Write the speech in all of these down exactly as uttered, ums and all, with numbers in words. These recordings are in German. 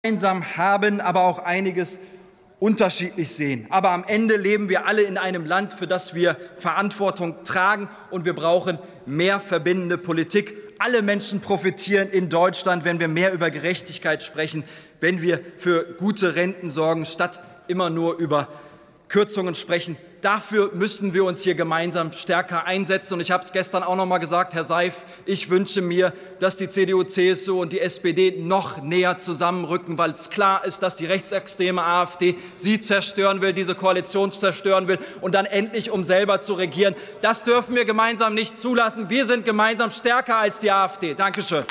gemeinsam haben, aber auch einiges unterschiedlich sehen. Aber am Ende leben wir alle in einem Land, für das wir Verantwortung tragen, und wir brauchen mehr verbindende Politik. Alle Menschen profitieren in Deutschland, wenn wir mehr über Gerechtigkeit sprechen, wenn wir für gute Renten sorgen, statt immer nur über Kürzungen sprechen. Dafür müssen wir uns hier gemeinsam stärker einsetzen. Und ich habe es gestern auch noch mal gesagt, Herr Seif, ich wünsche mir, dass die C D U, C S U und die S P D noch näher zusammenrücken, weil es klar ist, dass die rechtsextreme AfD sie zerstören will, diese Koalition zerstören will und dann endlich, um selber zu regieren. Das dürfen wir gemeinsam nicht zulassen. Wir sind gemeinsam stärker als die AfD. Dankeschön.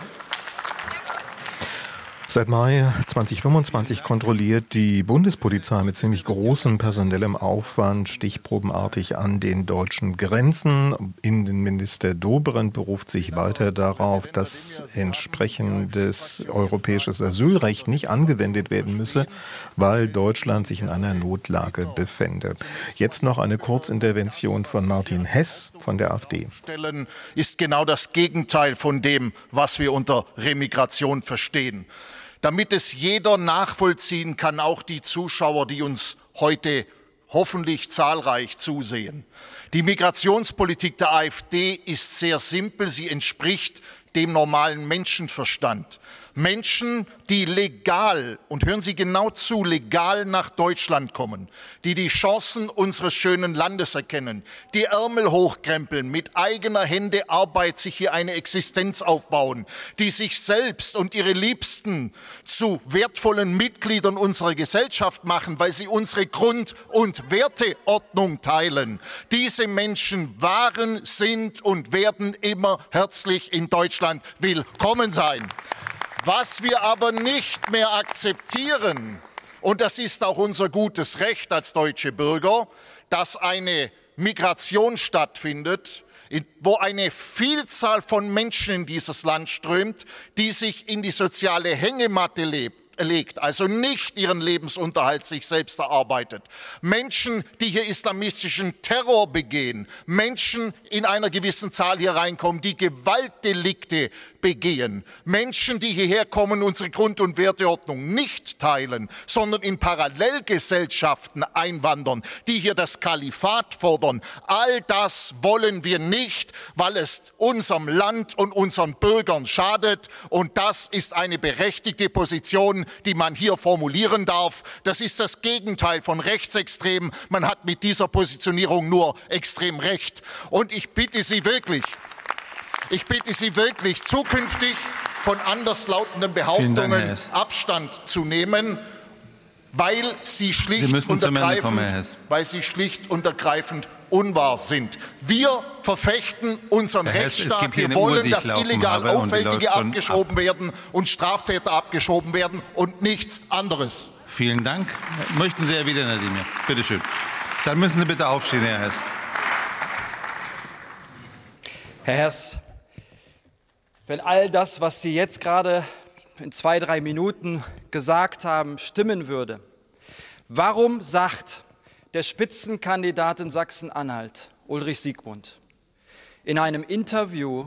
Seit Mai zweitausendfünfundzwanzig kontrolliert die Bundespolizei mit ziemlich großem personellem Aufwand stichprobenartig an den deutschen Grenzen. Innenminister Dobrindt beruft sich weiter darauf, dass entsprechendes europäisches Asylrecht nicht angewendet werden müsse, weil Deutschland sich in einer Notlage befände. Jetzt noch eine Kurzintervention von Martin Hess von der AfD. Ist genau das Gegenteil von dem, was wir unter Remigration verstehen. Damit es jeder nachvollziehen kann, auch die Zuschauer, die uns heute hoffentlich zahlreich zusehen. Die Migrationspolitik der AfD ist sehr simpel, sie entspricht dem normalen Menschenverstand. Menschen, die legal, und hören Sie genau zu, legal nach Deutschland kommen, die die Chancen unseres schönen Landes erkennen, die Ärmel hochkrempeln, mit eigener Hände Arbeit sich hier eine Existenz aufbauen, die sich selbst und ihre Liebsten zu wertvollen Mitgliedern unserer Gesellschaft machen, weil sie unsere Grund- und Werteordnung teilen. Diese Menschen waren, sind und werden immer herzlich in Deutschland willkommen sein. Was wir aber nicht mehr akzeptieren, und das ist auch unser gutes Recht als deutsche Bürger, dass eine Migration stattfindet, wo eine Vielzahl von Menschen in dieses Land strömt, die sich in die soziale Hängematte lebt. legt, also nicht ihren Lebensunterhalt sich selbst erarbeitet. Menschen, die hier islamistischen Terror begehen, Menschen in einer gewissen Zahl hier reinkommen, die Gewaltdelikte begehen, Menschen, die hierher kommen, unsere Grund- und Werteordnung nicht teilen, sondern in Parallelgesellschaften einwandern, die hier das Kalifat fordern. All das wollen wir nicht, weil es unserem Land und unseren Bürgern schadet, und das ist eine berechtigte Position, die man hier formulieren darf. Das ist das Gegenteil von Rechtsextremen. Man hat mit dieser Positionierung nur extrem recht. Und ich bitte Sie wirklich, ich bitte Sie wirklich, zukünftig von anderslautenden Behauptungen Abstand zu nehmen, weil sie schlicht und ergreifend, weil sie schlicht und ergreifend unwahr sind. Wir verfechten unseren Herr Hess, Rechtsstaat. Wir wollen, dass illegal Auffällige abgeschoben ab. werden und Straftäter abgeschoben werden und nichts anderes. Vielen Dank. Möchten Sie erwidern, Herr Demir? Bitte schön. Dann müssen Sie bitte aufstehen, Herr Hess. Herr Hess, wenn all das, was Sie jetzt gerade in zwei, drei Minuten gesagt haben, stimmen würde, warum sagt der Spitzenkandidat in Sachsen-Anhalt, Ulrich Siegmund, in einem Interview,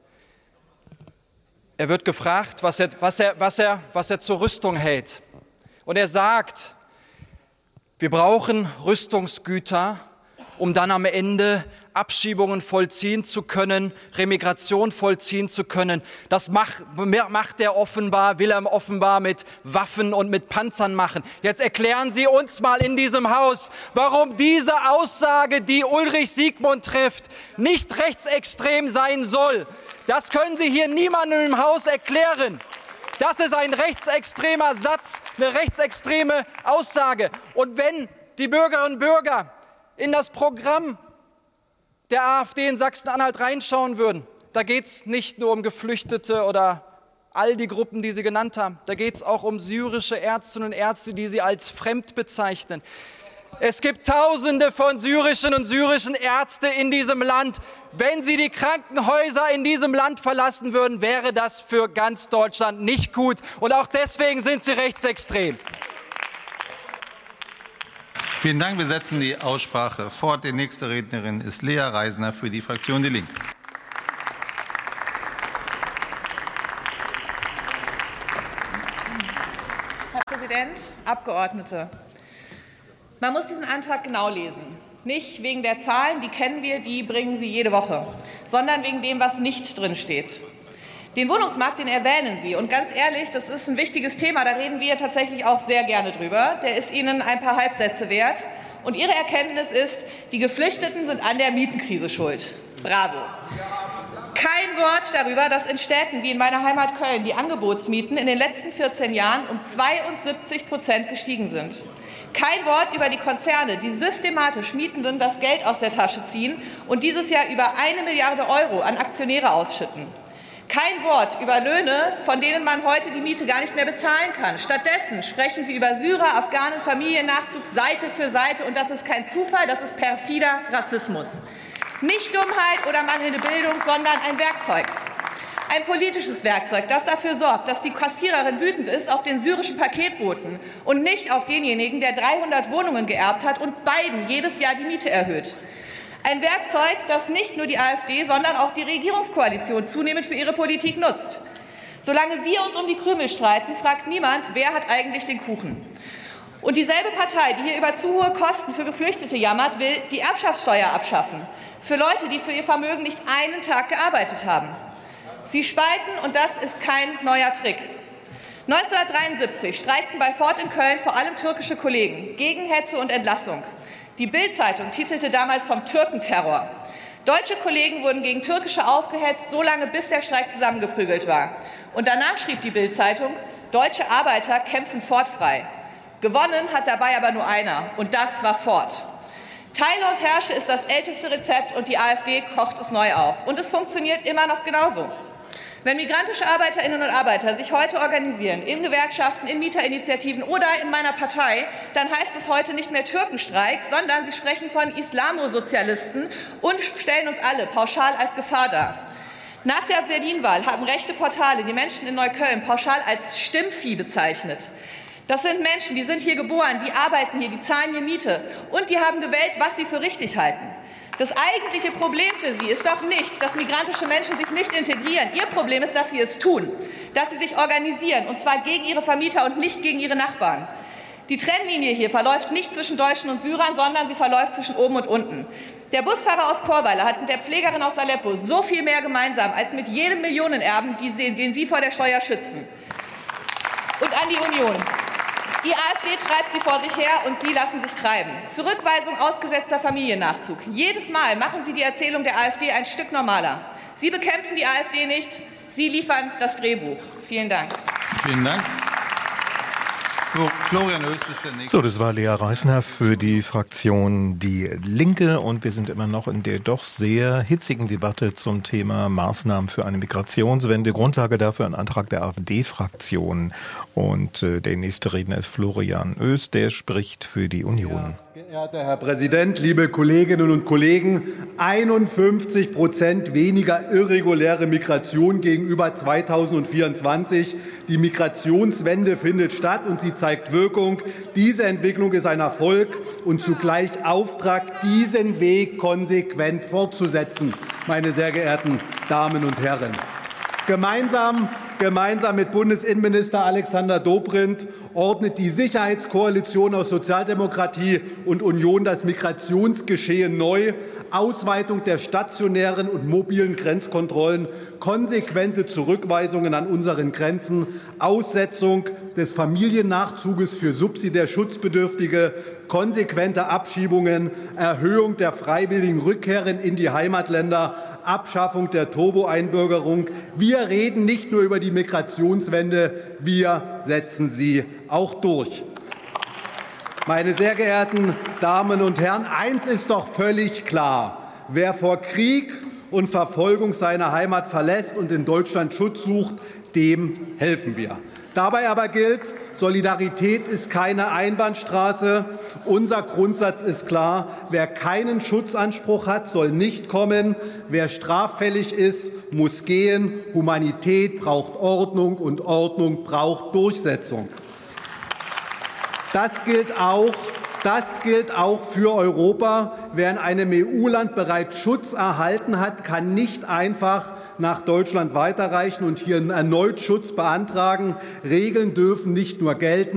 er wird gefragt, was er, was er, was er, was er zur Rüstung hält. Und er sagt, wir brauchen Rüstungsgüter, um dann am Ende Abschiebungen vollziehen zu können, Remigration vollziehen zu können. Das macht, macht er offenbar, will er offenbar mit Waffen und mit Panzern machen. Jetzt erklären Sie uns mal in diesem Haus, warum diese Aussage, die Ulrich Siegmund trifft, nicht rechtsextrem sein soll. Das können Sie hier niemandem im Haus erklären. Das ist ein rechtsextremer Satz, eine rechtsextreme Aussage. Und wenn die Bürgerinnen und Bürger in das Programm der AfD in Sachsen-Anhalt reinschauen würden, da geht es nicht nur um Geflüchtete oder all die Gruppen, die Sie genannt haben. Da geht es auch um syrische Ärztinnen und Ärzte, die Sie als fremd bezeichnen. Es gibt Tausende von syrischen und syrischen Ärzten in diesem Land. Wenn Sie die Krankenhäuser in diesem Land verlassen würden, wäre das für ganz Deutschland nicht gut. Und auch deswegen sind Sie rechtsextrem. Vielen Dank. Wir setzen die Aussprache fort. Die nächste Rednerin ist Lea Reisner für die Fraktion Die Linke. Herr Präsident, Abgeordnete! Man muss diesen Antrag genau lesen. Nicht wegen der Zahlen, die kennen wir, die bringen Sie jede Woche, sondern wegen dem, was nicht drin steht. Den Wohnungsmarkt, den erwähnen Sie. Und ganz ehrlich, das ist ein wichtiges Thema, da reden wir tatsächlich auch sehr gerne drüber. Der ist Ihnen ein paar Halbsätze wert. Und Ihre Erkenntnis ist, die Geflüchteten sind an der Mietenkrise schuld. Bravo. Kein Wort darüber, dass in Städten wie in meiner Heimat Köln die Angebotsmieten in den letzten vierzehn Jahren um zweiundsiebzig Prozent gestiegen sind. Kein Wort über die Konzerne, die systematisch Mietenden das Geld aus der Tasche ziehen und dieses Jahr über eine Milliarde Euro an Aktionäre ausschütten. Kein Wort über Löhne, von denen man heute die Miete gar nicht mehr bezahlen kann. Stattdessen sprechen Sie über Syrer, Afghanen, Familiennachzug Seite für Seite. Und das ist kein Zufall, das ist perfider Rassismus. Nicht Dummheit oder mangelnde Bildung, sondern ein Werkzeug. Ein politisches Werkzeug, das dafür sorgt, dass die Kassiererin wütend ist auf den syrischen Paketboten und nicht auf denjenigen, der dreihundert Wohnungen geerbt hat und beiden jedes Jahr die Miete erhöht. Ein Werkzeug, das nicht nur die AfD, sondern auch die Regierungskoalition zunehmend für ihre Politik nutzt. Solange wir uns um die Krümel streiten, fragt niemand, wer hat eigentlich den Kuchen. Und dieselbe Partei, die hier über zu hohe Kosten für Geflüchtete jammert, will die Erbschaftssteuer abschaffen. Für Leute, die für ihr Vermögen nicht einen Tag gearbeitet haben. Sie spalten, und das ist kein neuer Trick. neunzehnhundertdreiundsiebzig streikten bei Ford in Köln vor allem türkische Kollegen gegen Hetze und Entlassung. Die Bild-Zeitung titelte damals vom Türkenterror. Deutsche Kollegen wurden gegen Türkische aufgehetzt, so lange bis der Streik zusammengeprügelt war. Und danach schrieb die Bild-Zeitung, deutsche Arbeiter kämpfen Ford frei. Gewonnen hat dabei aber nur einer, und das war Ford. Teile und herrsche ist das älteste Rezept, und die AfD kocht es neu auf. Und es funktioniert immer noch genauso. Wenn migrantische Arbeiterinnen und Arbeiter sich heute organisieren, in Gewerkschaften, in Mieterinitiativen oder in meiner Partei, dann heißt es heute nicht mehr Türkenstreik, sondern sie sprechen von Islamosozialisten und stellen uns alle pauschal als Gefahr dar. Nach der Berlin-Wahl haben rechte Portale die Menschen in Neukölln pauschal als Stimmvieh bezeichnet. Das sind Menschen, die sind hier geboren, die arbeiten hier, die zahlen hier Miete und die haben gewählt, was sie für richtig halten. Das eigentliche Problem für Sie ist doch nicht, dass migrantische Menschen sich nicht integrieren. Ihr Problem ist, dass sie es tun, dass sie sich organisieren, und zwar gegen ihre Vermieter und nicht gegen ihre Nachbarn. Die Trennlinie hier verläuft nicht zwischen Deutschen und Syrern, sondern sie verläuft zwischen oben und unten. Der Busfahrer aus Chorweiler hat mit der Pflegerin aus Aleppo so viel mehr gemeinsam als mit jedem Millionenerben, den Sie vor der Steuer schützen. Und an die Union. Die AfD treibt sie vor sich her, und Sie lassen sich treiben. Zurückweisung ausgesetzter Familiennachzug. Jedes Mal machen Sie die Erzählung der AfD ein Stück normaler. Sie bekämpfen die AfD nicht, Sie liefern das Drehbuch. Vielen Dank. Vielen Dank. Florian Oest ist der Nächste. So, das war Lea Reisner für die Fraktion Die Linke, und wir sind immer noch in der doch sehr hitzigen Debatte zum Thema Maßnahmen für eine Migrationswende. Grundlage dafür ein Antrag der AfD-Fraktion, und äh, der nächste Redner ist Florian Oest, der spricht für die Union. Ja, geehrter Herr Präsident, liebe Kolleginnen und Kollegen, einundfünfzig Prozent weniger irreguläre Migration gegenüber zweitausendvierundzwanzig. Die Migrationswende findet statt, und sie zeigt Wirkung. Diese Entwicklung ist ein Erfolg und zugleich Auftrag, diesen Weg konsequent fortzusetzen, meine sehr geehrten Damen und Herren. Gemeinsam, gemeinsam mit Bundesinnenminister Alexander Dobrindt ordnet die Sicherheitskoalition aus Sozialdemokratie und Union das Migrationsgeschehen neu. Ausweitung der stationären und mobilen Grenzkontrollen, konsequente Zurückweisungen an unseren Grenzen, Aussetzung des Familiennachzuges für subsidiär Schutzbedürftige, konsequente Abschiebungen, Erhöhung der freiwilligen Rückkehren in die Heimatländer, Abschaffung der Turbo-Einbürgerung. Wir reden nicht nur über die Migrationswende, wir setzen sie auch durch. Meine sehr geehrten Damen und Herren, eins ist doch völlig klar: Wer vor Krieg und Verfolgung seine Heimat verlässt und in Deutschland Schutz sucht, dem helfen wir. Dabei aber gilt, Solidarität ist keine Einbahnstraße. Unser Grundsatz ist klar: Wer keinen Schutzanspruch hat, soll nicht kommen. Wer straffällig ist, muss gehen. Humanität braucht Ordnung, und Ordnung braucht Durchsetzung. Das gilt auch, das gilt auch für Europa. Wer in einem E U-Land bereits Schutz erhalten hat, kann nicht einfach nach Deutschland weiterreichen und hier erneut Schutz beantragen. Regeln dürfen nicht nur gelten,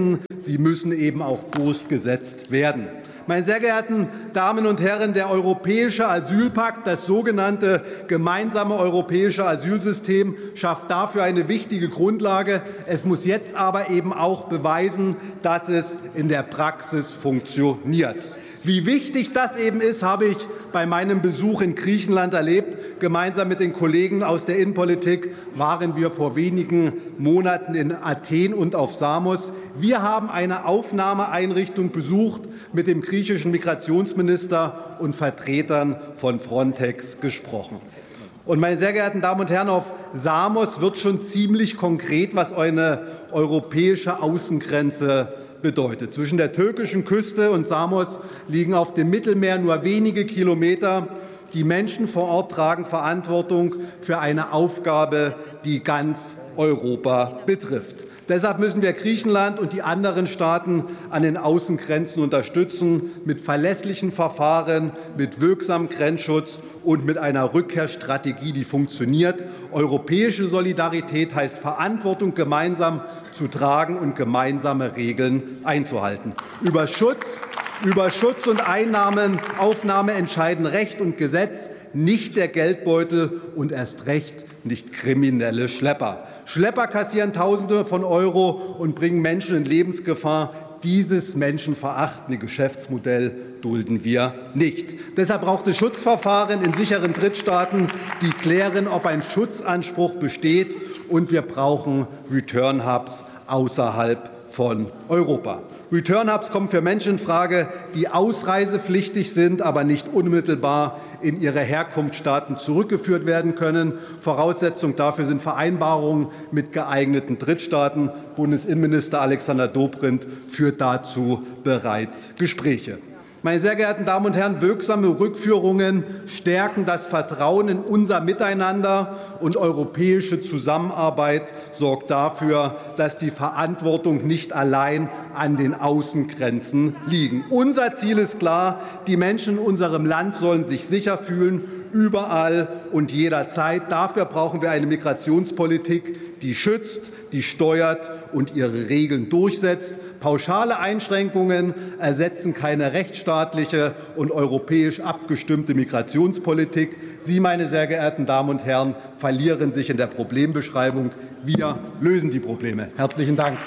sie müssen eben auch durchgesetzt werden. Meine sehr geehrten Damen und Herren, der Europäische Asylpakt, das sogenannte gemeinsame europäische Asylsystem, schafft dafür eine wichtige Grundlage. Es muss jetzt aber eben auch beweisen, dass es in der Praxis funktioniert. Wie wichtig das eben ist, habe ich bei meinem Besuch in Griechenland erlebt. Gemeinsam mit den Kollegen aus der Innenpolitik waren wir vor wenigen Monaten in Athen und auf Samos. Wir haben eine Aufnahmeeinrichtung besucht, mit dem griechischen Migrationsminister und Vertretern von Frontex gesprochen. Und meine sehr geehrten Damen und Herren, auf Samos wird schon ziemlich konkret, was eine europäische Außengrenze bedeutet. Zwischen der türkischen Küste und Samos liegen auf dem Mittelmeer nur wenige Kilometer. Die Menschen vor Ort tragen Verantwortung für eine Aufgabe, die ganz Europa betrifft. Deshalb müssen wir Griechenland und die anderen Staaten an den Außengrenzen unterstützen, mit verlässlichen Verfahren, mit wirksamem Grenzschutz und mit einer Rückkehrstrategie, die funktioniert. Europäische Solidarität heißt, Verantwortung gemeinsam zu tragen und gemeinsame Regeln einzuhalten. Über Schutz, über Schutz und Einnahmenaufnahme entscheiden Recht und Gesetz, nicht der Geldbeutel und erst recht nicht kriminelle Schlepper. Schlepper kassieren Tausende von Euro und bringen Menschen in Lebensgefahr. Dieses menschenverachtende Geschäftsmodell dulden wir nicht. Deshalb braucht es Schutzverfahren in sicheren Drittstaaten, die klären, ob ein Schutzanspruch besteht. Und wir brauchen Return Hubs außerhalb von Europa. Return Hubs kommen für Menschen in Frage, die ausreisepflichtig sind, aber nicht unmittelbar in ihre Herkunftsstaaten zurückgeführt werden können. Voraussetzung dafür sind Vereinbarungen mit geeigneten Drittstaaten. Bundesinnenminister Alexander Dobrindt führt dazu bereits Gespräche. Meine sehr geehrten Damen und Herren, wirksame Rückführungen stärken das Vertrauen in unser Miteinander, und europäische Zusammenarbeit sorgt dafür, dass die Verantwortung nicht allein an den Außengrenzen liegt. Unser Ziel ist klar: Die Menschen in unserem Land sollen sich sicher fühlen, überall und jederzeit. Dafür brauchen wir eine Migrationspolitik, die schützt, die steuert und ihre Regeln durchsetzt. Pauschale Einschränkungen ersetzen keine rechtsstaatliche und europäisch abgestimmte Migrationspolitik. Sie, meine sehr geehrten Damen und Herren, verlieren sich in der Problembeschreibung. Wir lösen die Probleme. Herzlichen Dank.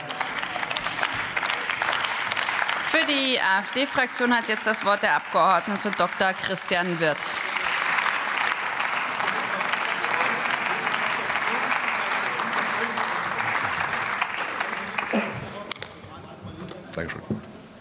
Für die AfD-Fraktion hat jetzt das Wort der Abgeordnete Doktor Christian Wirth. Dankeschön.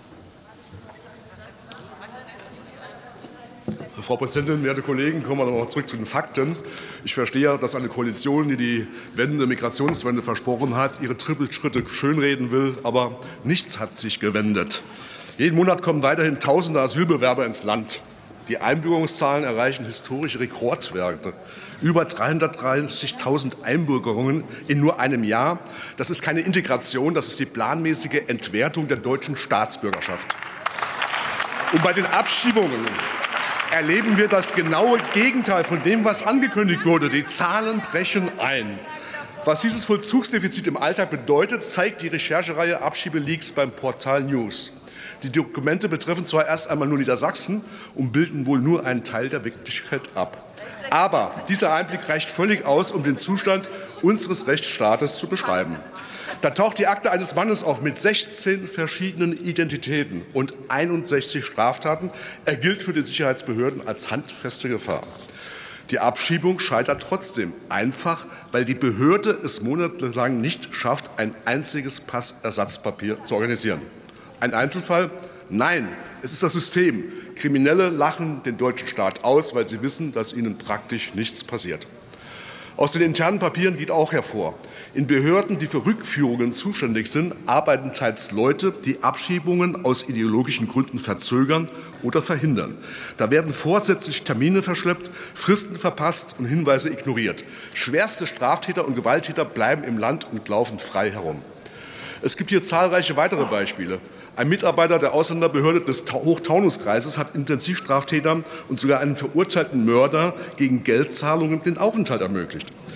Frau Präsidentin, werte Kollegen, kommen wir noch mal zurück zu den Fakten. Ich verstehe, dass eine Koalition, die die Wende, Migrationswende versprochen hat, ihre Trippelschritte schönreden will, aber nichts hat sich gewendet. Jeden Monat kommen weiterhin tausende Asylbewerber ins Land. Die Einbürgerungszahlen erreichen historische Rekordwerte. Über dreihundertdreißigtausend Einbürgerungen in nur einem Jahr. Das ist keine Integration, das ist die planmäßige Entwertung der deutschen Staatsbürgerschaft. Und bei den Abschiebungen erleben wir das genaue Gegenteil von dem, was angekündigt wurde. Die Zahlen brechen ein. Was dieses Vollzugsdefizit im Alltag bedeutet, zeigt die Recherchereihe Abschiebeleaks beim Portal News. Die Dokumente betreffen zwar erst einmal nur Niedersachsen und bilden wohl nur einen Teil der Wirklichkeit ab. Aber dieser Einblick reicht völlig aus, um den Zustand unseres Rechtsstaates zu beschreiben. Da taucht die Akte eines Mannes auf mit sechzehn verschiedenen Identitäten und einundsechzig Straftaten. Er gilt für die Sicherheitsbehörden als handfeste Gefahr. Die Abschiebung scheitert trotzdem, einfach weil die Behörde es monatelang nicht schafft, ein einziges Passersatzpapier zu organisieren. Ein Einzelfall? Nein, es ist das System. Kriminelle lachen den deutschen Staat aus, weil sie wissen, dass ihnen praktisch nichts passiert. Aus den internen Papieren geht auch hervor: In Behörden, die für Rückführungen zuständig sind, arbeiten teils Leute, die Abschiebungen aus ideologischen Gründen verzögern oder verhindern. Da werden vorsätzlich Termine verschleppt, Fristen verpasst und Hinweise ignoriert. Schwerste Straftäter und Gewalttäter bleiben im Land und laufen frei herum. Es gibt hier zahlreiche weitere Beispiele. Ein Mitarbeiter der Ausländerbehörde des Hochtaunuskreises hat Intensivstraftätern und sogar einem verurteilten Mörder gegen Geldzahlungen den Aufenthalt ermöglicht.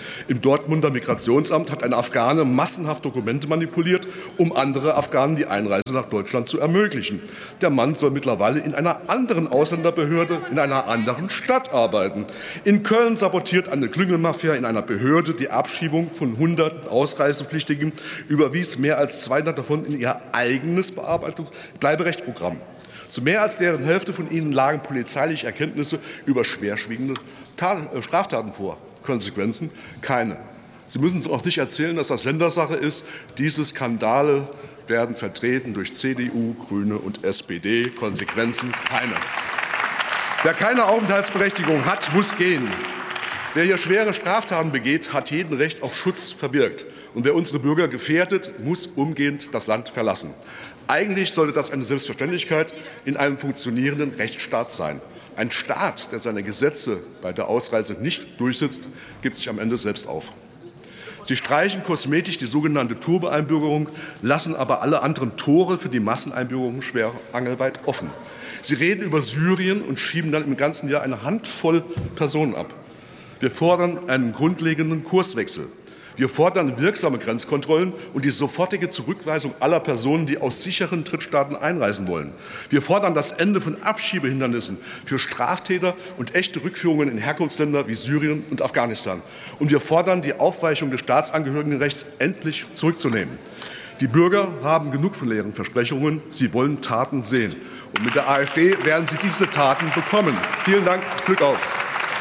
Im Dortmunder Migrationsamt hat ein Afghane massenhaft Dokumente manipuliert, um andere Afghanen die Einreise nach Deutschland zu ermöglichen. Der Mann soll mittlerweile in einer anderen Ausländerbehörde in einer anderen Stadt arbeiten. In Köln sabotiert eine Klüngelmafia in einer Behörde die Abschiebung von hunderten Ausreisepflichtigen, überwies mehr als zweihundert davon in ihr eigenes Bleiberechtsprogramm. Zu mehr als deren Hälfte von ihnen lagen polizeiliche Erkenntnisse über schwerwiegende Straftaten vor. Konsequenzen? Keine. Sie müssen uns auch nicht erzählen, dass das Ländersache ist. Diese Skandale werden vertreten durch C D U, Grüne und S P D. Konsequenzen? Keine. Wer keine Aufenthaltsberechtigung hat, muss gehen. Wer hier schwere Straftaten begeht, hat jeden Recht auf Schutz verbirgt. Und wer unsere Bürger gefährdet, muss umgehend das Land verlassen. Eigentlich sollte das eine Selbstverständlichkeit in einem funktionierenden Rechtsstaat sein. Ein Staat, der seine Gesetze bei der Ausreise nicht durchsetzt, gibt sich am Ende selbst auf. Sie streichen kosmetisch die sogenannte Turbo-Einbürgerung, lassen aber alle anderen Tore für die Masseneinbürgerung schwer angelweit offen. Sie reden über Syrien und schieben dann im ganzen Jahr eine Handvoll Personen ab. Wir fordern einen grundlegenden Kurswechsel. Wir fordern wirksame Grenzkontrollen und die sofortige Zurückweisung aller Personen, die aus sicheren Drittstaaten einreisen wollen. Wir fordern das Ende von Abschiebehindernissen für Straftäter und echte Rückführungen in Herkunftsländer wie Syrien und Afghanistan. Und wir fordern, die Aufweichung des Staatsangehörigenrechts endlich zurückzunehmen. Die Bürger haben genug von leeren Versprechungen. Sie wollen Taten sehen. Und mit der AfD werden sie diese Taten bekommen. Vielen Dank. Glück auf.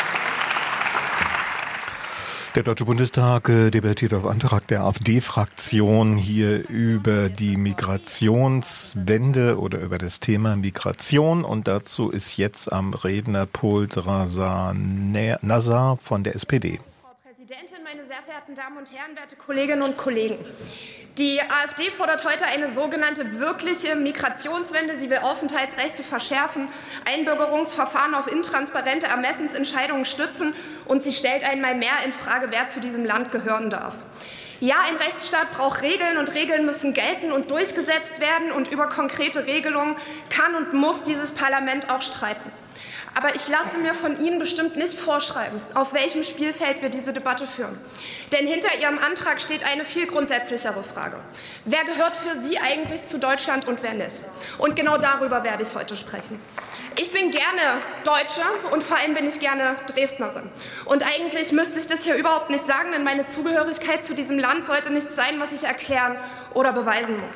Der Deutsche Bundestag äh, debattiert auf Antrag der AfD-Fraktion hier über die Migrationswende oder über das Thema Migration. Und dazu ist jetzt am Rednerpult Razan Nazar von der S P D. Frau Präsidentin, meine sehr verehrten Damen und Herren, werte Kolleginnen und Kollegen! Die AfD fordert heute eine sogenannte wirkliche Migrationswende. Sie will Aufenthaltsrechte verschärfen, Einbürgerungsverfahren auf intransparente Ermessensentscheidungen stützen und sie stellt einmal mehr in Frage, wer zu diesem Land gehören darf. Ja, ein Rechtsstaat braucht Regeln und Regeln müssen gelten und durchgesetzt werden und über konkrete Regelungen kann und muss dieses Parlament auch streiten. Aber ich lasse mir von Ihnen bestimmt nicht vorschreiben, auf welchem Spielfeld wir diese Debatte führen. Denn hinter Ihrem Antrag steht eine viel grundsätzlichere Frage. Wer gehört für Sie eigentlich zu Deutschland und wer nicht? Und genau darüber werde ich heute sprechen. Ich bin gerne Deutsche und vor allem bin ich gerne Dresdnerin. Und eigentlich müsste ich das hier überhaupt nicht sagen, denn meine Zugehörigkeit zu diesem Land sollte nichts sein, was ich erklären oder beweisen muss.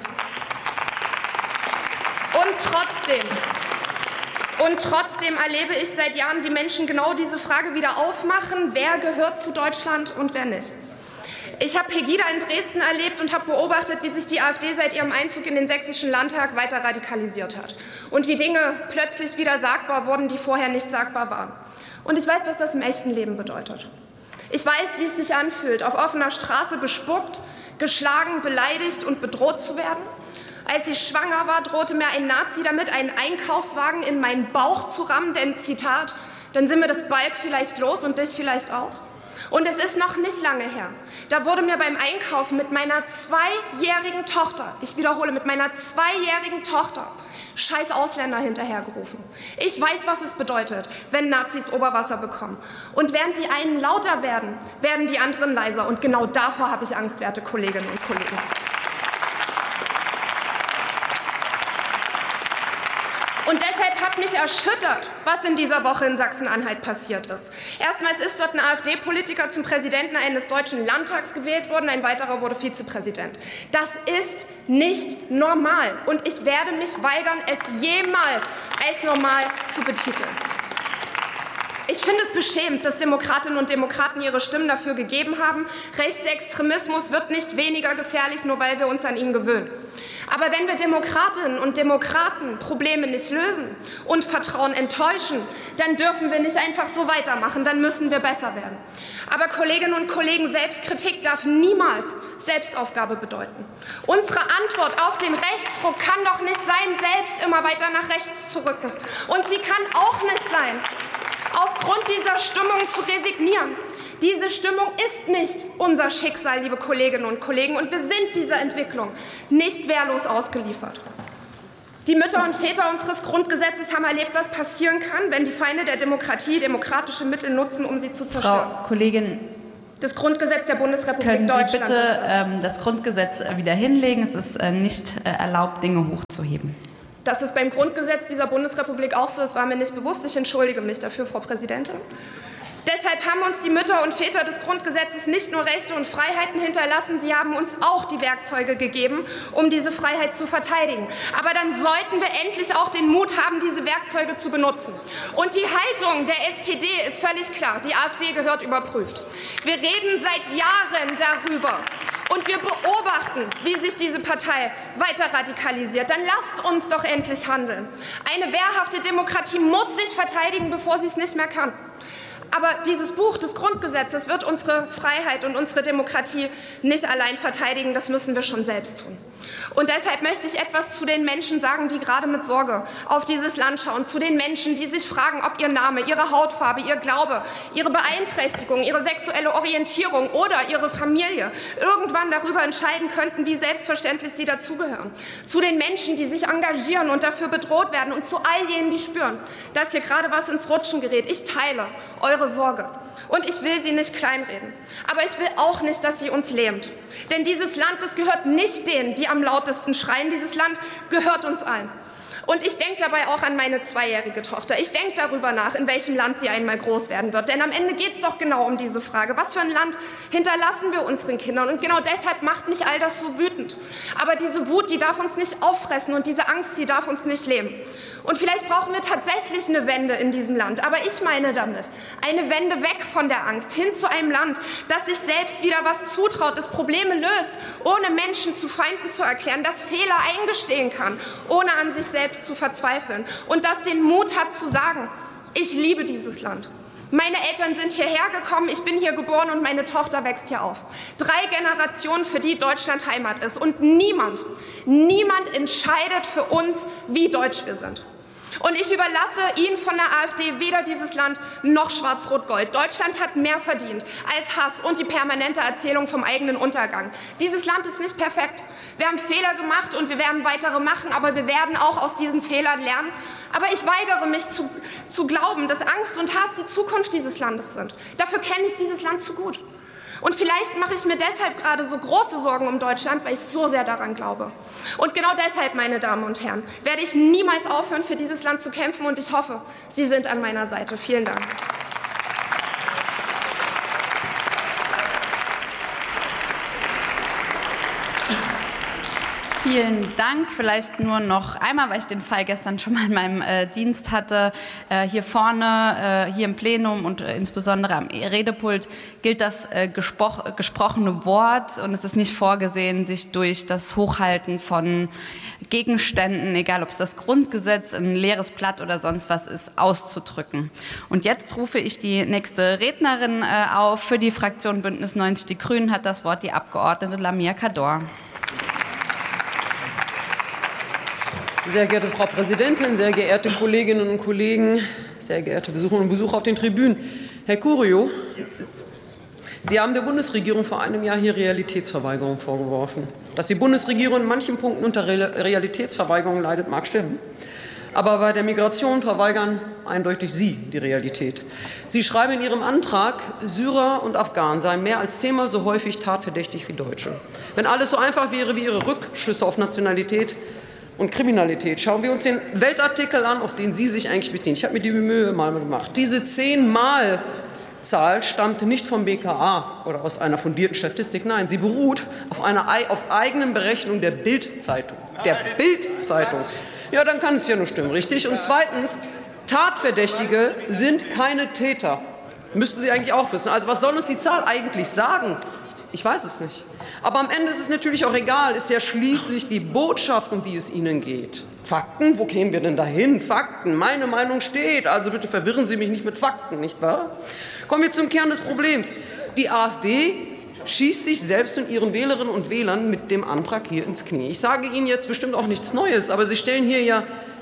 Und trotzdem... Und trotzdem erlebe ich seit Jahren, wie Menschen genau diese Frage wieder aufmachen, wer gehört zu Deutschland und wer nicht. Ich habe Pegida in Dresden erlebt und habe beobachtet, wie sich die AfD seit ihrem Einzug in den Sächsischen Landtag weiter radikalisiert hat. Und wie Dinge plötzlich wieder sagbar wurden, die vorher nicht sagbar waren. Und ich weiß, was das im echten Leben bedeutet. Ich weiß, wie es sich anfühlt, auf offener Straße bespuckt, geschlagen, beleidigt und bedroht zu werden. Als ich schwanger war, drohte mir ein Nazi damit, einen Einkaufswagen in meinen Bauch zu rammen, denn, Zitat, dann sind wir das Balk vielleicht los und dich vielleicht auch. Und es ist noch nicht lange her. Da wurde mir beim Einkaufen mit meiner zweijährigen Tochter, ich wiederhole, mit meiner zweijährigen Tochter, scheiß Ausländer hinterhergerufen. Ich weiß, was es bedeutet, wenn Nazis Oberwasser bekommen. Und während die einen lauter werden, werden die anderen leiser. Und genau davor habe ich Angst, werte Kolleginnen und Kollegen. Und deshalb hat mich erschüttert, was in dieser Woche in Sachsen-Anhalt passiert ist. Erstmals ist dort ein AfD-Politiker zum Präsidenten eines deutschen Landtags gewählt worden, ein weiterer wurde Vizepräsident. Das ist nicht normal und ich werde mich weigern, es jemals als normal zu betiteln. Ich finde es beschämend, dass Demokratinnen und Demokraten ihre Stimmen dafür gegeben haben. Rechtsextremismus wird nicht weniger gefährlich, nur weil wir uns an ihn gewöhnen. Aber wenn wir Demokratinnen und Demokraten Probleme nicht lösen und Vertrauen enttäuschen, dann dürfen wir nicht einfach so weitermachen, dann müssen wir besser werden. Aber Kolleginnen und Kollegen, Selbstkritik darf niemals Selbstaufgabe bedeuten. Unsere Antwort auf den Rechtsruck kann doch nicht sein, selbst immer weiter nach rechts zu rücken. Und sie kann auch nicht sein, aufgrund dieser Stimmung zu resignieren. Diese Stimmung ist nicht unser Schicksal, liebe Kolleginnen und Kollegen, und wir sind dieser Entwicklung nicht wehrlos ausgeliefert. Die Mütter und Väter unseres Grundgesetzes haben erlebt, was passieren kann, wenn die Feinde der Demokratie demokratische Mittel nutzen, um sie zu zerstören. Frau Kollegin, Das Grundgesetz der Bundesrepublik Können Sie Deutschland bitte ist das. ähm, das Grundgesetz wieder hinlegen? Es ist äh, nicht äh, erlaubt, Dinge hochzuheben. Dass es beim Grundgesetz dieser Bundesrepublik auch so ist, war mir nicht bewusst. Ich entschuldige mich dafür, Frau Präsidentin. Deshalb haben uns die Mütter und Väter des Grundgesetzes nicht nur Rechte und Freiheiten hinterlassen, sie haben uns auch die Werkzeuge gegeben, um diese Freiheit zu verteidigen. Aber dann sollten wir endlich auch den Mut haben, diese Werkzeuge zu benutzen. Und die Haltung der S P D ist völlig klar. Die AfD gehört überprüft. Wir reden seit Jahren darüber. Und wir beobachten, wie sich diese Partei weiter radikalisiert. Dann lasst uns doch endlich handeln. Eine wehrhafte Demokratie muss sich verteidigen, bevor sie es nicht mehr kann. Aber dieses Buch des Grundgesetzes wird unsere Freiheit und unsere Demokratie nicht allein verteidigen. Das müssen wir schon selbst tun. Und deshalb möchte ich etwas zu den Menschen sagen, die gerade mit Sorge auf dieses Land schauen. Zu den Menschen, die sich fragen, ob ihr Name, ihre Hautfarbe, ihr Glaube, ihre Beeinträchtigung, ihre sexuelle Orientierung oder ihre Familie irgendwann darüber entscheiden könnten, wie selbstverständlich sie dazugehören. Zu den Menschen, die sich engagieren und dafür bedroht werden. Und zu all jenen, die spüren, dass hier gerade was ins Rutschen gerät. Ich teile eure Sorge. Und ich will sie nicht kleinreden. Aber ich will auch nicht, dass sie uns lähmt. Denn dieses Land, das gehört nicht denen, die am lautesten schreien. Dieses Land gehört uns allen. Und ich denke dabei auch an meine zweijährige Tochter. Ich denke darüber nach, in welchem Land sie einmal groß werden wird. Denn am Ende geht es doch genau um diese Frage. Was für ein Land hinterlassen wir unseren Kindern? Und genau deshalb macht mich all das so wütend. Aber diese Wut, die darf uns nicht auffressen und diese Angst, die darf uns nicht lähmen. Und vielleicht brauchen wir tatsächlich eine Wende in diesem Land. Aber ich meine damit eine Wende weg von der Angst hin zu einem Land, das sich selbst wieder was zutraut, das Probleme löst, ohne Menschen zu Feinden zu erklären, das Fehler eingestehen kann, ohne an sich selbst zu verzweifeln und das den Mut hat zu sagen, ich liebe dieses Land. Meine Eltern sind hierher gekommen, ich bin hier geboren und meine Tochter wächst hier auf. Drei Generationen, für die Deutschland Heimat ist. Und niemand, niemand entscheidet für uns, wie deutsch wir sind. Und ich überlasse Ihnen von der AfD weder dieses Land noch Schwarz-Rot-Gold. Deutschland hat mehr verdient als Hass und die permanente Erzählung vom eigenen Untergang. Dieses Land ist nicht perfekt. Wir haben Fehler gemacht und wir werden weitere machen, aber wir werden auch aus diesen Fehlern lernen. Aber ich weigere mich zu, zu glauben, dass Angst und Hass die Zukunft dieses Landes sind. Dafür kenne ich dieses Land zu gut. Und vielleicht mache ich mir deshalb gerade so große Sorgen um Deutschland, weil ich so sehr daran glaube. Und genau deshalb, meine Damen und Herren, werde ich niemals aufhören, für dieses Land zu kämpfen. Und ich hoffe, Sie sind an meiner Seite. Vielen Dank. Vielen Dank. Vielleicht nur noch einmal, weil ich den Fall gestern schon mal in meinem äh, Dienst hatte. Äh, hier vorne, äh, hier im Plenum und äh, insbesondere am Redepult gilt das äh, gespro- gesprochene Wort und es ist nicht vorgesehen, sich durch das Hochhalten von Gegenständen, egal ob es das Grundgesetz, ein leeres Blatt oder sonst was ist, auszudrücken. Und jetzt rufe ich die nächste Rednerin äh, auf. Für die Fraktion Bündnis neunzig Die Grünen hat das Wort die Abgeordnete Lamia Kador. Sehr geehrte Frau Präsidentin, sehr geehrte Kolleginnen und Kollegen, sehr geehrte Besucherinnen und Besucher auf den Tribünen. Herr Curio, Sie haben der Bundesregierung vor einem Jahr hier Realitätsverweigerung vorgeworfen. Dass die Bundesregierung in manchen Punkten unter Realitätsverweigerung leidet, mag stimmen. Aber bei der Migration verweigern eindeutig Sie die Realität. Sie schreiben in Ihrem Antrag, Syrer und Afghanen seien mehr als zehnmal so häufig tatverdächtig wie Deutsche. Wenn alles so einfach wäre wie Ihre Rückschlüsse auf Nationalität und Kriminalität. Schauen wir uns den Weltartikel an, auf den Sie sich eigentlich beziehen. Ich habe mir die Mühe mal gemacht. Diese zehnmal-Zahl stammt nicht vom B K A oder aus einer fundierten Statistik. Nein, sie beruht auf einer auf eigenen Berechnung der Bild-Zeitung. Der Bild-Zeitung. Ja, dann kann es ja nur stimmen, richtig? Und zweitens, Tatverdächtige sind keine Täter. Müssten Sie eigentlich auch wissen. Also was soll uns die Zahl eigentlich sagen? Ich weiß es nicht. Aber am Ende ist es natürlich auch egal, ist ja schließlich die Botschaft, um die es Ihnen geht. Fakten? Wo kämen wir denn dahin? Fakten. Meine Meinung steht. Also bitte verwirren Sie mich nicht mit Fakten, nicht wahr? Kommen wir zum Kern des Problems. Die AfD schießt sich selbst und ihren Wählerinnen und Wählern mit dem Antrag hier ins Knie. Ich sage Ihnen jetzt bestimmt auch nichts Neues, aber Sie stellen hier ja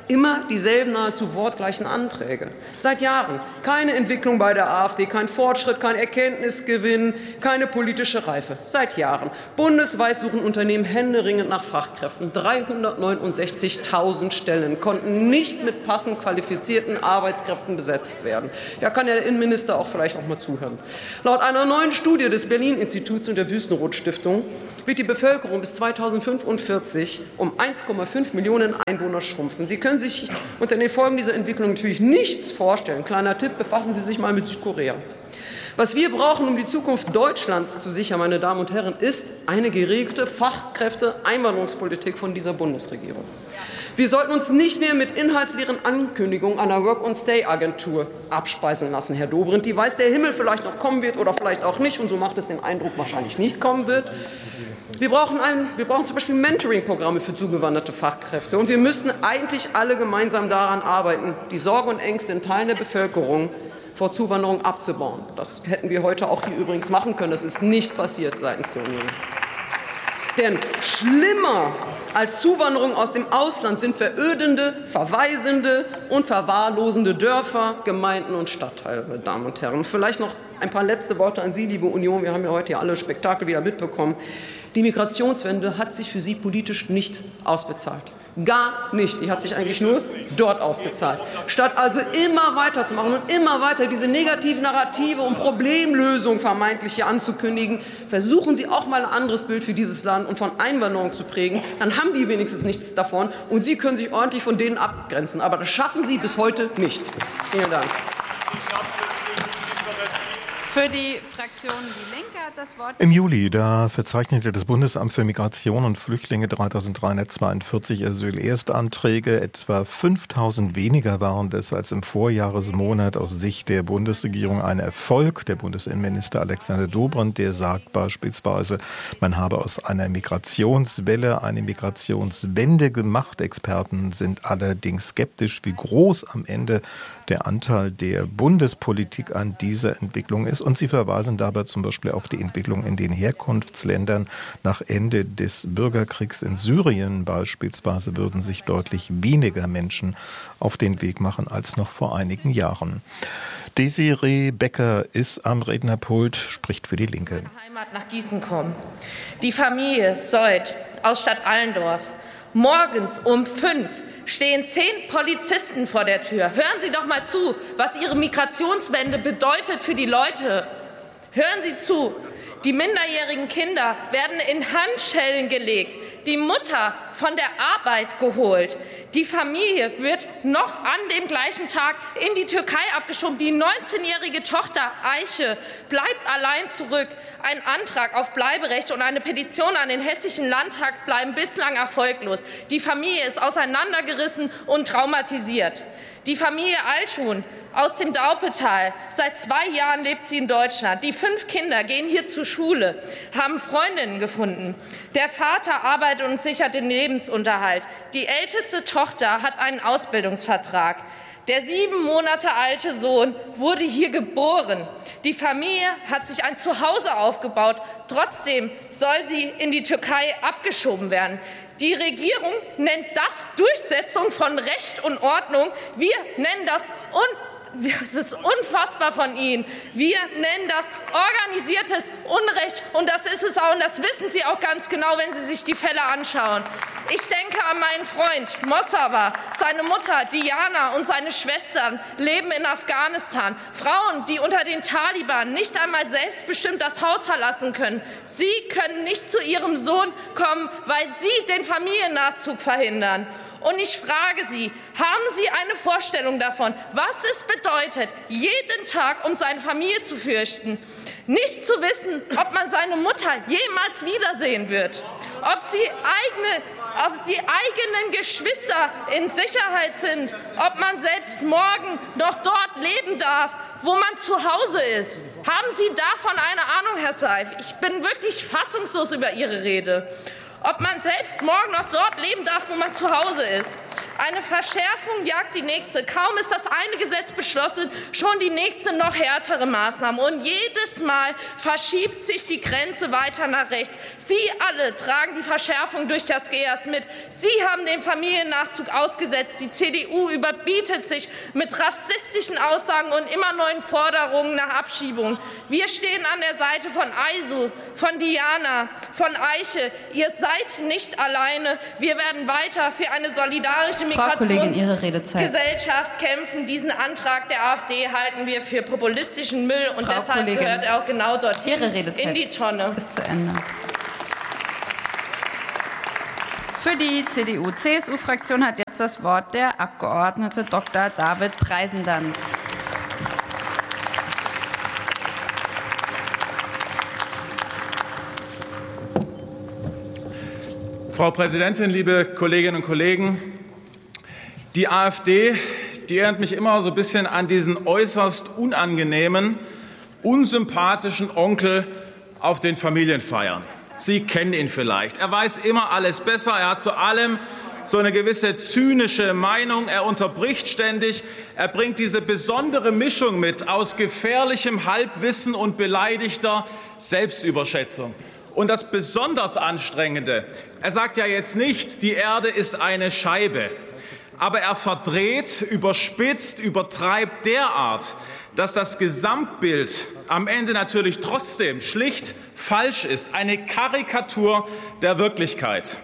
Immer dieselben nahezu wortgleichen Anträge. Seit Jahren. Keine Entwicklung bei der AfD, kein Fortschritt, kein Erkenntnisgewinn, keine politische Reife. Seit Jahren. Bundesweit suchen Unternehmen händeringend nach Fachkräften. dreihundertneunundsechzigtausend Stellen konnten nicht mit passend qualifizierten Arbeitskräften besetzt werden. Ja, kann ja der Innenminister auch vielleicht auch mal zuhören. Laut einer neuen Studie des Berlin-Instituts und der Wüstenrot-Stiftung wird die Bevölkerung bis zweitausendfünfundvierzig um eins Komma fünf Millionen Einwohner schrumpfen. Sie können sich unter den Folgen dieser Entwicklung natürlich nichts vorstellen. Kleiner Tipp, befassen Sie sich mal mit Südkorea. Was wir brauchen, um die Zukunft Deutschlands zu sichern, meine Damen und Herren, ist eine geregelte Fachkräfte-Einwanderungspolitik von dieser Bundesregierung. Wir sollten uns nicht mehr mit inhaltsleeren Ankündigungen einer Work-and-Stay-Agentur abspeisen lassen, Herr Dobrindt. Die weiß der Himmel vielleicht noch kommen wird oder vielleicht auch nicht. Und so macht es den Eindruck, wahrscheinlich nicht kommen wird. Wir brauchen, ein, wir brauchen zum Beispiel Mentoring-Programme für zugewanderte Fachkräfte. Und wir müssten eigentlich alle gemeinsam daran arbeiten, die Sorgen und Ängste in Teilen der Bevölkerung vor Zuwanderung abzubauen. Das hätten wir heute auch hier übrigens machen können. Das ist nicht passiert seitens der Union. Denn schlimmer als Zuwanderung aus dem Ausland sind verödende, verwaisende und verwahrlosende Dörfer, Gemeinden und Stadtteile, meine Damen und Herren. Vielleicht noch ein paar letzte Worte an Sie, liebe Union. Wir haben ja heute ja alle Spektakel wieder mitbekommen. Die Migrationswende hat sich für Sie politisch nicht ausbezahlt. Gar nicht. Die hat sich eigentlich nur dort ausgezahlt. Statt also immer weiterzumachen und immer weiter diese negativen Narrative und Problemlösungen vermeintlich hier anzukündigen, versuchen Sie auch mal ein anderes Bild für dieses Land und von Einwanderung zu prägen. Dann haben die wenigstens nichts davon und Sie können sich ordentlich von denen abgrenzen. Aber das schaffen Sie bis heute nicht. Vielen Dank. Für die Fraktion Die Linke hat das Wort. Im Juli, da verzeichnete das Bundesamt für Migration und Flüchtlinge dreitausenddreihundertzweiundvierzig Asylerstanträge. Etwa fünftausend weniger waren das als im Vorjahresmonat. Aus Sicht der Bundesregierung ein Erfolg. Der Bundesinnenminister Alexander Dobrindt, der sagt beispielsweise, man habe aus einer Migrationswelle eine Migrationswende gemacht. Experten sind allerdings skeptisch, wie groß am Ende der Anteil der Bundespolitik an dieser Entwicklung ist. Und sie verweisen dabei zum Beispiel auf die Entwicklung in den Herkunftsländern. Nach Ende des Bürgerkriegs in Syrien beispielsweise würden sich deutlich weniger Menschen auf den Weg machen als noch vor einigen Jahren. Desiree Becker ist am Rednerpult, spricht für die Linke. Heimat nach Gießen kommen. Die Familie Seuth aus Stadt Allendorf. Morgens um fünf stehen zehn Polizisten vor der Tür. Hören Sie doch mal zu, was Ihre Migrationswende bedeutet für die Leute. Hören Sie zu. Die minderjährigen Kinder werden in Handschellen gelegt, die Mutter von der Arbeit geholt. Die Familie wird noch an dem gleichen Tag in die Türkei abgeschoben. Die neunzehnjährige Tochter Eiche bleibt allein zurück. Ein Antrag auf Bleiberecht und eine Petition an den Hessischen Landtag bleiben bislang erfolglos. Die Familie ist auseinandergerissen und traumatisiert. Die Familie Altschun aus dem Daupetal. Seit zwei Jahren lebt sie in Deutschland. Die fünf Kinder gehen hier zur Schule, haben Freundinnen gefunden. Der Vater arbeitet und sichert den Lebensunterhalt. Die älteste Tochter hat einen Ausbildungsvertrag. Der sieben Monate alte Sohn wurde hier geboren. Die Familie hat sich ein Zuhause aufgebaut. Trotzdem soll sie in die Türkei abgeschoben werden. Die Regierung nennt das Durchsetzung von Recht und Ordnung. Wir nennen das un Es ist unfassbar von Ihnen. Wir nennen das organisiertes Unrecht und das ist es auch und das wissen Sie auch ganz genau, wenn Sie sich die Fälle anschauen. Ich denke an meinen Freund Mossawa, seine Mutter Diana und seine Schwestern leben in Afghanistan. Frauen, die unter den Taliban nicht einmal selbstbestimmt das Haus verlassen können. Sie können nicht zu ihrem Sohn kommen, weil Sie den Familiennachzug verhindern. Und ich frage Sie, haben Sie eine Vorstellung davon, was es bedeutet, jeden Tag um seine Familie zu fürchten? Nicht zu wissen, ob man seine Mutter jemals wiedersehen wird, ob sie eigene, ob die eigenen Geschwister in Sicherheit sind, ob man selbst morgen noch dort leben darf, wo man zu Hause ist. Haben Sie davon eine Ahnung, Herr Seif? Ich bin wirklich fassungslos über Ihre Rede. Ob man selbst morgen noch dort leben darf, wo man zu Hause ist. Eine Verschärfung jagt die nächste. Kaum ist das eine Gesetz beschlossen, schon die nächste noch härtere Maßnahme. Und jedes Mal verschiebt sich die Grenze weiter nach rechts. Sie alle tragen die Verschärfung durch das G E A S mit. Sie haben den Familiennachzug ausgesetzt. Die C D U überbietet sich mit rassistischen Aussagen und immer neuen Forderungen nach Abschiebung. Wir stehen an der Seite von Aisu, von Diana, von Eiche. Ihr seid nicht alleine. Wir werden weiter für eine solidarische Migrationsgesellschaft kämpfen. Diesen Antrag der AfD halten wir für populistischen Müll und Frau deshalb Kollegin, gehört er auch genau dorthin, Ihre Redezeit in die Tonne. ist zu Ende. Für die C D U-C S U-Fraktion hat jetzt das Wort der Abgeordnete Doktor David Preisendanz. Frau Präsidentin, liebe Kolleginnen und Kollegen! Die AfD, die erinnert mich immer so ein bisschen an diesen äußerst unangenehmen, unsympathischen Onkel auf den Familienfeiern. Sie kennen ihn vielleicht. Er weiß immer alles besser. Er hat zu allem so eine gewisse zynische Meinung. Er unterbricht ständig. Er bringt diese besondere Mischung mit aus gefährlichem Halbwissen und beleidigter Selbstüberschätzung. Und das besonders Anstrengende, er sagt ja jetzt nicht, die Erde ist eine Scheibe. Aber er verdreht, überspitzt, übertreibt derart, dass das Gesamtbild am Ende natürlich trotzdem schlicht falsch ist. Eine Karikatur der Wirklichkeit.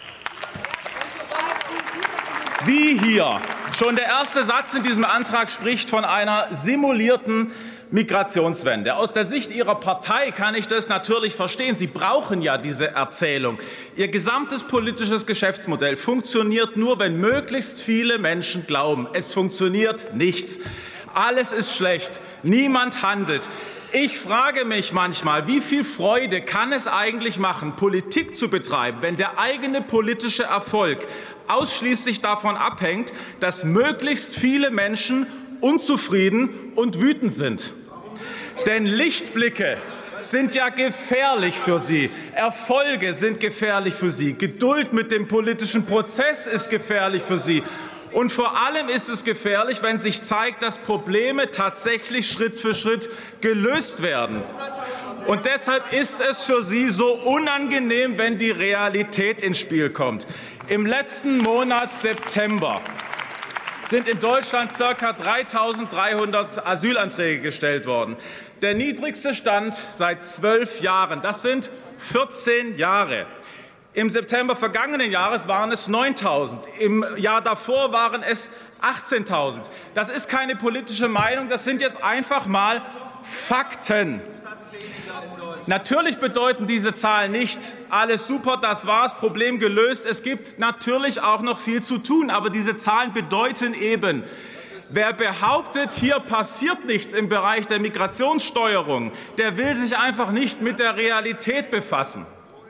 Wie hier schon der erste Satz in diesem Antrag spricht von einer simulierten Migrationswende. Aus der Sicht Ihrer Partei kann ich das natürlich verstehen. Sie brauchen ja diese Erzählung. Ihr gesamtes politisches Geschäftsmodell funktioniert nur, wenn möglichst viele Menschen glauben, es funktioniert nichts. Alles ist schlecht. Niemand handelt. Ich frage mich manchmal, wie viel Freude kann es eigentlich machen, Politik zu betreiben, wenn der eigene politische Erfolg ausschließlich davon abhängt, dass möglichst viele Menschen unzufrieden und wütend sind. Denn Lichtblicke sind ja gefährlich für Sie. Erfolge sind gefährlich für Sie. Geduld mit dem politischen Prozess ist gefährlich für Sie. Und vor allem ist es gefährlich, wenn sich zeigt, dass Probleme tatsächlich Schritt für Schritt gelöst werden. Und deshalb ist es für Sie so unangenehm, wenn die Realität ins Spiel kommt. Im letzten Monat September sind in Deutschland ca. dreitausenddreihundert Asylanträge gestellt worden. Der niedrigste Stand seit zwölf Jahren. Das sind vierzehn Jahre. Im September vergangenen Jahres waren es neuntausend. Im Jahr davor waren es achtzehntausend. Das ist keine politische Meinung. Das sind jetzt einfach mal Fakten. Natürlich bedeuten diese Zahlen nicht, alles super, das war's, Problem gelöst. Es gibt natürlich auch noch viel zu tun, aber diese Zahlen bedeuten eben, wer behauptet, hier passiert nichts im Bereich der Migrationssteuerung, der will sich einfach nicht mit der Realität befassen.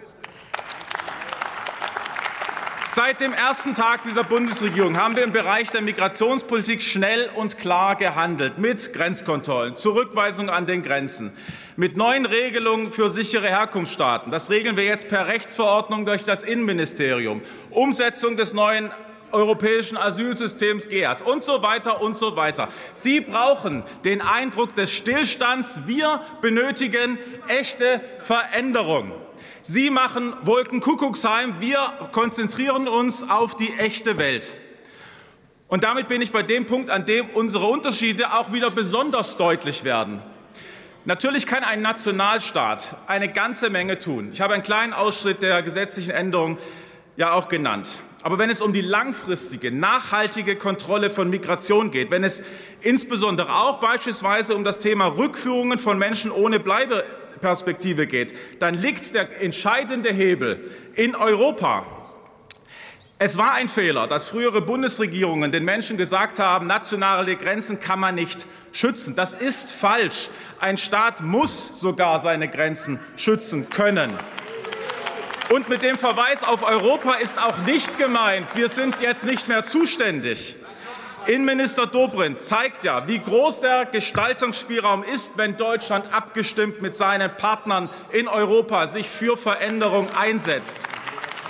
Seit dem ersten Tag dieser Bundesregierung haben wir im Bereich der Migrationspolitik schnell und klar gehandelt, mit Grenzkontrollen, Zurückweisung an den Grenzen, mit neuen Regelungen für sichere Herkunftsstaaten. Das regeln wir jetzt per Rechtsverordnung durch das Innenministerium, Umsetzung des neuen europäischen Asylsystems G E A S und so weiter und so weiter. Sie brauchen den Eindruck des Stillstands. Wir benötigen echte Veränderung. Sie machen Wolkenkuckucksheim, wir konzentrieren uns auf die echte Welt. Und damit bin ich bei dem Punkt, an dem unsere Unterschiede auch wieder besonders deutlich werden. Natürlich kann ein Nationalstaat eine ganze Menge tun. Ich habe einen kleinen Ausschnitt der gesetzlichen Änderung ja auch genannt. Aber wenn es um die langfristige, nachhaltige Kontrolle von Migration geht, wenn es insbesondere auch beispielsweise um das Thema Rückführungen von Menschen ohne Bleibeperspektive geht, dann liegt der entscheidende Hebel in Europa. Es war ein Fehler, dass frühere Bundesregierungen den Menschen gesagt haben, nationale Grenzen kann man nicht schützen. Das ist falsch. Ein Staat muss sogar seine Grenzen schützen können. Und mit dem Verweis auf Europa ist auch nicht gemeint, wir sind jetzt nicht mehr zuständig. Innenminister Dobrindt zeigt ja, wie groß der Gestaltungsspielraum ist, wenn Deutschland abgestimmt mit seinen Partnern in Europa sich für Veränderung einsetzt.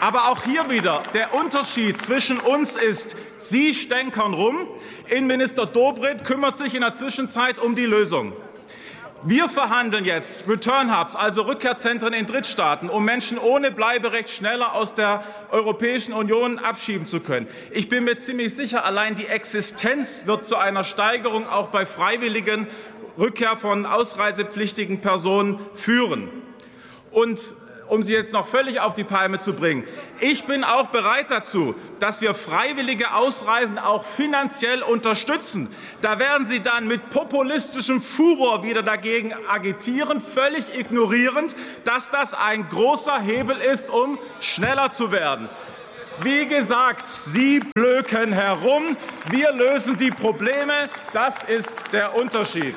Aber auch hier wieder, der Unterschied zwischen uns ist, Sie stänkern rum, Innenminister Dobrindt kümmert sich in der Zwischenzeit um die Lösung. Wir verhandeln jetzt Return Hubs, also Rückkehrzentren in Drittstaaten, um Menschen ohne Bleiberecht schneller aus der Europäischen Union abschieben zu können. Ich bin mir ziemlich sicher, allein die Existenz wird zu einer Steigerung auch bei freiwilligen Rückkehr von ausreisepflichtigen Personen führen. Und um Sie jetzt noch völlig auf die Palme zu bringen, ich bin auch bereit dazu, dass wir freiwillige Ausreisen auch finanziell unterstützen. Da werden Sie dann mit populistischem Furor wieder dagegen agitieren, völlig ignorierend, dass das ein großer Hebel ist, um schneller zu werden. Wie gesagt, Sie blöken herum, wir lösen die Probleme, das ist der Unterschied.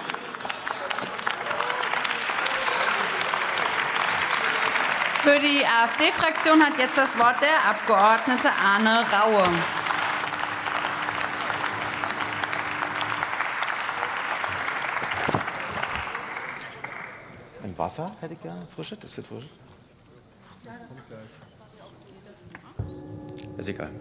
Für die AfD-Fraktion hat jetzt das Wort der Abgeordnete Arne Raue. Ein Wasser hätte ich gerne. Frische? Das ist frische. Ist egal.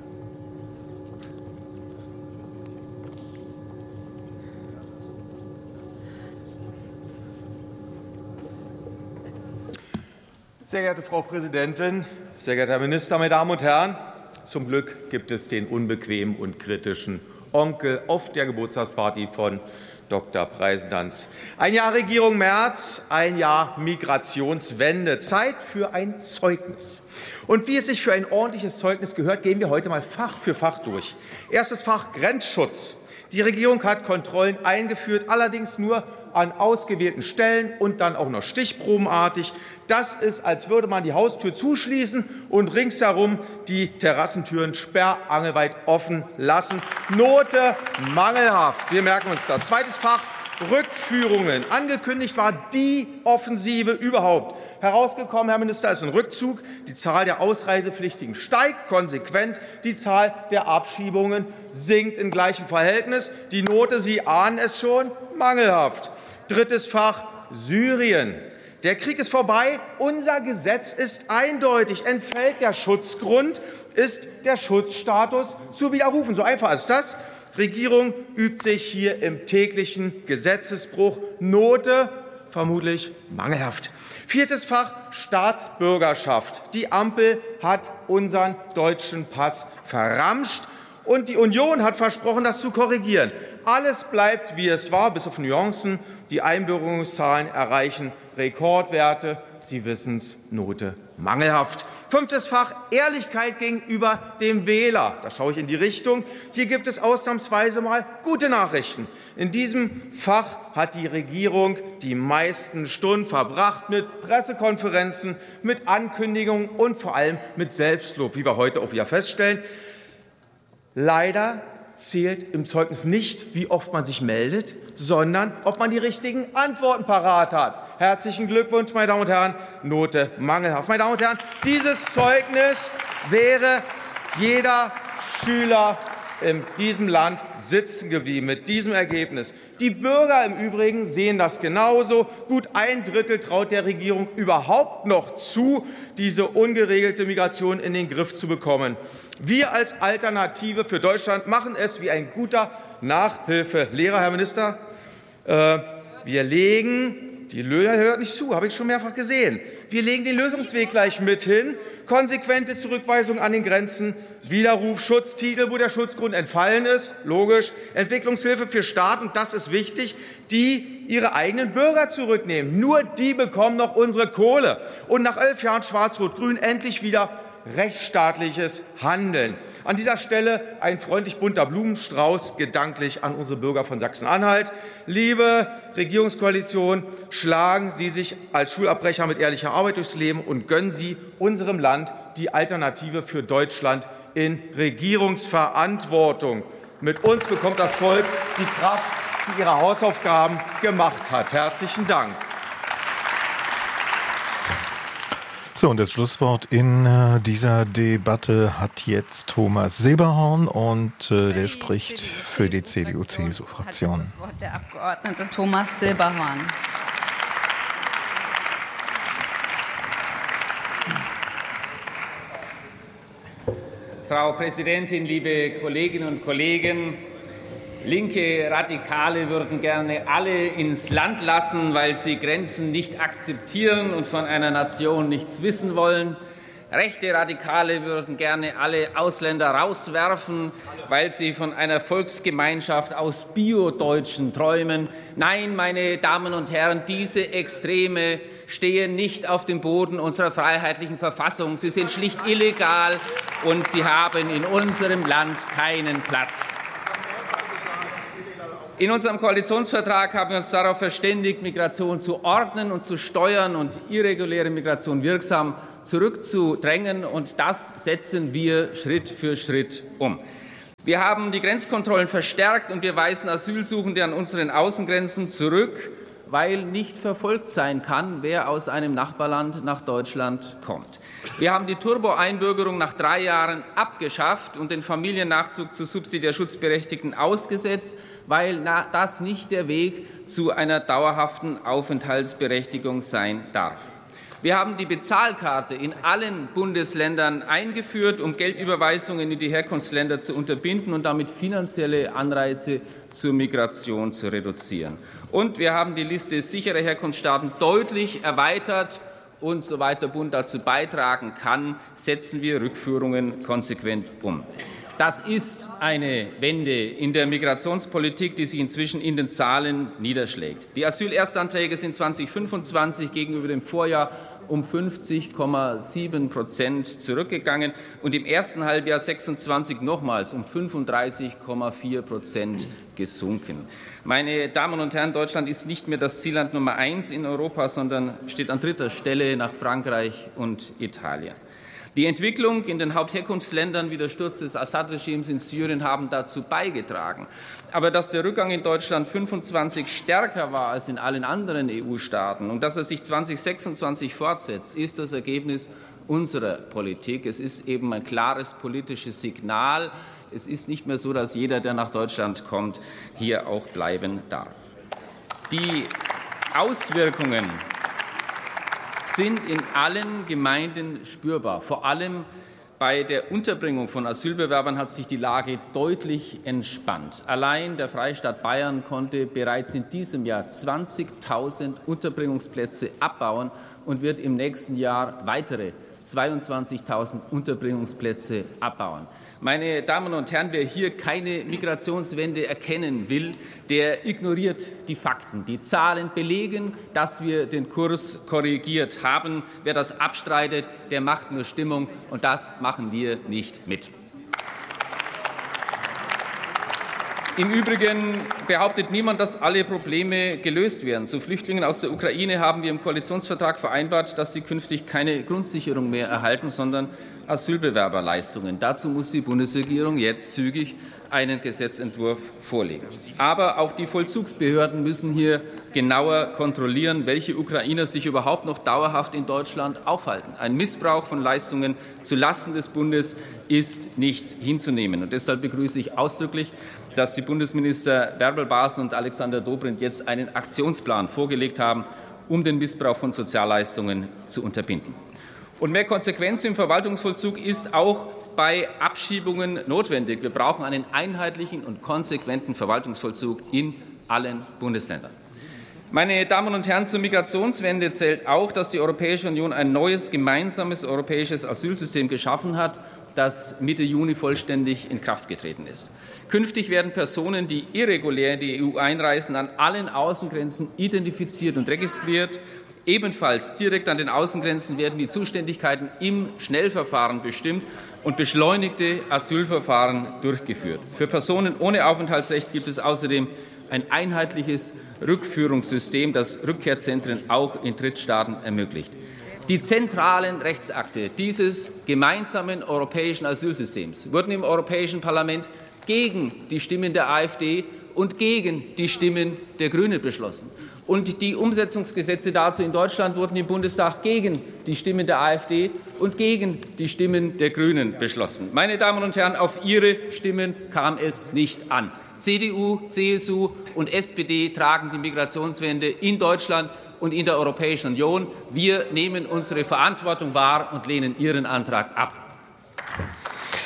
Sehr geehrte Frau Präsidentin, sehr geehrter Herr Minister, meine Damen und Herren! Zum Glück gibt es den unbequemen und kritischen Onkel auf der Geburtstagsparty von Doktor Preisentanz. Ein Jahr Regierung Merz, ein Jahr Migrationswende. Zeit für ein Zeugnis. Und wie es sich für ein ordentliches Zeugnis gehört, gehen wir heute mal Fach für Fach durch. Erstes Fach Grenzschutz. Die Regierung hat Kontrollen eingeführt, allerdings nur an ausgewählten Stellen und dann auch noch stichprobenartig. Das ist, als würde man die Haustür zuschließen und ringsherum die Terrassentüren sperrangelweit offen lassen. Note mangelhaft. Wir merken uns das. Zweites Fach Rückführungen. Angekündigt war die Offensive überhaupt. Herausgekommen, Herr Minister, ist ein Rückzug. Die Zahl der Ausreisepflichtigen steigt konsequent. Die Zahl der Abschiebungen sinkt in gleichem Verhältnis. Die Note, Sie ahnen es schon, mangelhaft. Drittes Fach Syrien. Der Krieg ist vorbei. Unser Gesetz ist eindeutig. Entfällt der Schutzgrund, ist der Schutzstatus zu widerrufen. So einfach ist das. Regierung übt sich hier im täglichen Gesetzesbruch. Note vermutlich mangelhaft. Viertes Fach Staatsbürgerschaft. Die Ampel hat unseren deutschen Pass verramscht. Und die Union hat versprochen, das zu korrigieren. Alles bleibt, wie es war, bis auf Nuancen. Die Einbürgerungszahlen erreichen Rekordwerte. Sie wissen es, Note mangelhaft. Fünftes Fach Ehrlichkeit gegenüber dem Wähler. Da schaue ich in die Richtung. Hier gibt es ausnahmsweise mal gute Nachrichten. In diesem Fach hat die Regierung die meisten Stunden verbracht mit Pressekonferenzen, mit Ankündigungen und vor allem mit Selbstlob, wie wir heute auch wieder feststellen. Leider zählt im Zeugnis nicht, wie oft man sich meldet, sondern ob man die richtigen Antworten parat hat. Herzlichen Glückwunsch, meine Damen und Herren. Note mangelhaft. Meine Damen und Herren, dieses Zeugnis wäre jeder Schüler in diesem Land sitzen geblieben mit diesem Ergebnis. Die Bürger im Übrigen sehen das genauso. Gut ein Drittel traut der Regierung überhaupt noch zu, diese ungeregelte Migration in den Griff zu bekommen. Wir als Alternative für Deutschland machen es wie ein guter Nachhilfelehrer, Herr Minister. Äh, wir legen, die Lösung hört nicht zu, habe ich schon mehrfach gesehen. Wir legen den Lösungsweg gleich mit hin. Konsequente Zurückweisung an den Grenzen, Widerruf, Schutztitel, wo der Schutzgrund entfallen ist, logisch. Entwicklungshilfe für Staaten, das ist wichtig, die ihre eigenen Bürger zurücknehmen. Nur die bekommen noch unsere Kohle. Und nach elf Jahren Schwarz-Rot-Grün endlich wieder rechtsstaatliches Handeln. An dieser Stelle ein freundlich bunter Blumenstrauß gedanklich an unsere Bürger von Sachsen-Anhalt. Liebe Regierungskoalition, schlagen Sie sich als Schulabbrecher mit ehrlicher Arbeit durchs Leben und gönnen Sie unserem Land die Alternative für Deutschland in Regierungsverantwortung. Mit uns bekommt das Volk die Kraft, die ihre Hausaufgaben gemacht hat. Herzlichen Dank. So, und das Schlusswort in äh, dieser Debatte hat jetzt Thomas Seeberhorn und äh, der spricht für die C D U-C S U-Fraktion. Das Wort der Abgeordnete Thomas Seeberhorn. Frau Präsidentin, liebe Kolleginnen und Kollegen! Linke Radikale würden gerne alle ins Land lassen, weil sie Grenzen nicht akzeptieren und von einer Nation nichts wissen wollen. Rechte Radikale würden gerne alle Ausländer rauswerfen, weil sie von einer Volksgemeinschaft aus Bio-Deutschen träumen. Nein, meine Damen und Herren, diese Extreme stehen nicht auf dem Boden unserer freiheitlichen Verfassung. Sie sind schlicht illegal und sie haben in unserem Land keinen Platz. In unserem Koalitionsvertrag haben wir uns darauf verständigt, Migration zu ordnen und zu steuern und irreguläre Migration wirksam zurückzudrängen. Und das setzen wir Schritt für Schritt um. Wir haben die Grenzkontrollen verstärkt und wir weisen Asylsuchende an unseren Außengrenzen zurück, weil nicht verfolgt sein kann, wer aus einem Nachbarland nach Deutschland kommt. Wir haben die Turbo-Einbürgerung nach drei Jahren abgeschafft und den Familiennachzug zu subsidiär Schutzberechtigten ausgesetzt, weil das nicht der Weg zu einer dauerhaften Aufenthaltsberechtigung sein darf. Wir haben die Bezahlkarte in allen Bundesländern eingeführt, um Geldüberweisungen in die Herkunftsländer zu unterbinden und damit finanzielle Anreize zur Migration zu reduzieren. Und wir haben die Liste sicherer Herkunftsstaaten deutlich erweitert. Und soweit der Bund dazu beitragen kann, setzen wir Rückführungen konsequent um. Das ist eine Wende in der Migrationspolitik, die sich inzwischen in den Zahlen niederschlägt. Die Asylerstanträge sind zweitausendfünfundzwanzig gegenüber dem Vorjahr um fünfzig Komma sieben Prozent zurückgegangen und im ersten Halbjahr sechsundzwanzig nochmals um fünfunddreißig Komma vier Prozent gesunken. Meine Damen und Herren, Deutschland ist nicht mehr das Zielland Nummer eins in Europa, sondern steht an dritter Stelle nach Frankreich und Italien. Die Entwicklung in den Hauptherkunftsländern wie der Sturz des Assad-Regimes in Syrien haben dazu beigetragen. Aber dass der Rückgang in Deutschland fünfundzwanzig stärker war als in allen anderen E U-Staaten und dass er sich zweitausendsechsundzwanzig fortsetzt, ist das Ergebnis unserer Politik. Es ist eben ein klares politisches Signal. Es ist nicht mehr so, dass jeder, der nach Deutschland kommt, hier auch bleiben darf. Die Auswirkungen sind in allen Gemeinden spürbar. Vor allem bei der Unterbringung von Asylbewerbern hat sich die Lage deutlich entspannt. Allein der Freistaat Bayern konnte bereits in diesem Jahr zwanzigtausend Unterbringungsplätze abbauen und wird im nächsten Jahr weitere zweiundzwanzigtausend Unterbringungsplätze abbauen. Meine Damen und Herren, wer hier keine Migrationswende erkennen will, der ignoriert die Fakten. Die Zahlen belegen, dass wir den Kurs korrigiert haben. Wer das abstreitet, der macht nur Stimmung, und das machen wir nicht mit. Im Übrigen behauptet niemand, dass alle Probleme gelöst werden. Zu Flüchtlingen aus der Ukraine haben wir im Koalitionsvertrag vereinbart, dass sie künftig keine Grundsicherung mehr erhalten, sondern Asylbewerberleistungen. Dazu muss die Bundesregierung jetzt zügig einen Gesetzentwurf vorlegen. Aber auch die Vollzugsbehörden müssen hier genauer kontrollieren, welche Ukrainer sich überhaupt noch dauerhaft in Deutschland aufhalten. Ein Missbrauch von Leistungen zulasten des Bundes ist nicht hinzunehmen. Und deshalb begrüße ich ausdrücklich, dass die Bundesminister Bärbel Baas und Alexander Dobrindt jetzt einen Aktionsplan vorgelegt haben, um den Missbrauch von Sozialleistungen zu unterbinden. Und mehr Konsequenz im Verwaltungsvollzug ist auch bei Abschiebungen notwendig. Wir brauchen einen einheitlichen und konsequenten Verwaltungsvollzug in allen Bundesländern. Meine Damen und Herren, zur Migrationswende zählt auch, dass die Europäische Union ein neues gemeinsames europäisches Asylsystem geschaffen hat, das Mitte Juni vollständig in Kraft getreten ist. Künftig werden Personen, die irregulär in die E U einreisen, an allen Außengrenzen identifiziert und registriert. Ebenfalls direkt an den Außengrenzen werden die Zuständigkeiten im Schnellverfahren bestimmt und beschleunigte Asylverfahren durchgeführt. Für Personen ohne Aufenthaltsrecht gibt es außerdem ein einheitliches Rückführungssystem, das Rückkehrzentren auch in Drittstaaten ermöglicht. Die zentralen Rechtsakte dieses gemeinsamen europäischen Asylsystems wurden im Europäischen Parlament gegen die Stimmen der AfD und gegen die Stimmen der Grünen beschlossen. Und die Umsetzungsgesetze dazu in Deutschland wurden im Bundestag gegen die Stimmen der AfD und gegen die Stimmen der Grünen beschlossen. Meine Damen und Herren, auf Ihre Stimmen kam es nicht an. C D U, C S U und S P D tragen die Migrationswende in Deutschland und in der Europäischen Union. Wir nehmen unsere Verantwortung wahr und lehnen Ihren Antrag ab.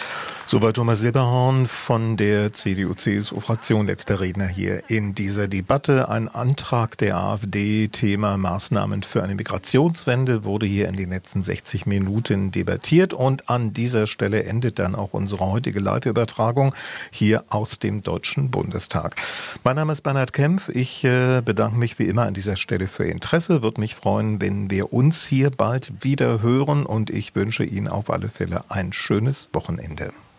Soweit Thomas Silberhorn von der C D U C S U-Fraktion, letzter Redner hier in dieser Debatte. Ein Antrag der AfD, Thema Maßnahmen für eine Migrationswende, wurde hier in den letzten sechzig Minuten debattiert. Und an dieser Stelle endet dann auch unsere heutige Live-Übertragung hier aus dem Deutschen Bundestag. Mein Name ist Bernhard Kempf. Ich äh, bedanke mich wie immer an dieser Stelle für Ihr Interesse. Würde mich freuen, wenn wir uns hier bald wieder hören. Und ich wünsche Ihnen auf alle Fälle ein schönes Wochenende.